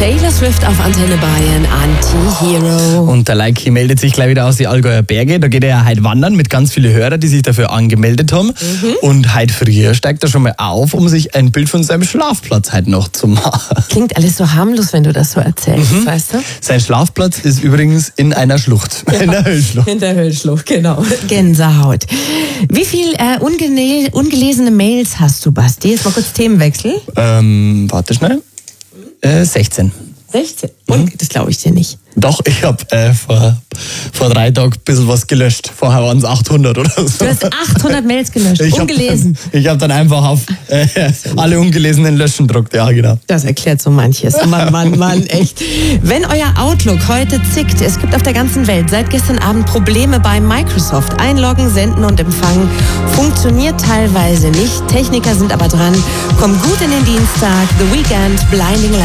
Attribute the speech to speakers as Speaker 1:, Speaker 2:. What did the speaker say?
Speaker 1: Taylor Swift auf Antenne Bayern, Anti-Hero.
Speaker 2: Und der Leiki meldet sich gleich wieder aus die Allgäuer Berge. Da geht er ja heute wandern mit ganz vielen Hörern, die sich dafür angemeldet haben. Und heute früh steigt er schon mal auf, um sich ein Bild von seinem Schlafplatz heute noch zu machen.
Speaker 1: Klingt alles so harmlos, wenn du das so erzählst, weißt du?
Speaker 2: Sein Schlafplatz ist übrigens in einer Schlucht. Ja, in der Höllschlucht.
Speaker 1: In der Höllschlucht, genau. Gänsehaut. Wie viel ungelesene Mails hast du, Basti? Jetzt mal kurz Themenwechsel.
Speaker 2: Warte schnell. 16.
Speaker 1: 16? Und das glaube ich dir nicht.
Speaker 2: Doch, ich habe vor 3 Tagen ein bisschen was gelöscht. Vorher waren es 800 oder so.
Speaker 1: Du hast 800 Mails gelöscht, ungelesen.
Speaker 2: Ich habe dann einfach auf alle ungelesenen Löschen gedruckt, ja genau.
Speaker 1: Das erklärt so manches. Mann, echt. Wenn euer Outlook heute zickt, es gibt auf der ganzen Welt seit gestern Abend Probleme bei Microsoft. Einloggen, senden und empfangen funktioniert teilweise nicht. Techniker sind aber dran. Kommt gut in den Dienstag. The Weekend, Blinding Lights.